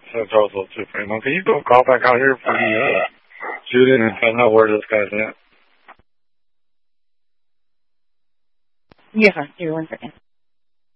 So Joel's a little too free. Can you do a call back out here for the shooting and find out where this guy's at? Yeah, here, 1 second.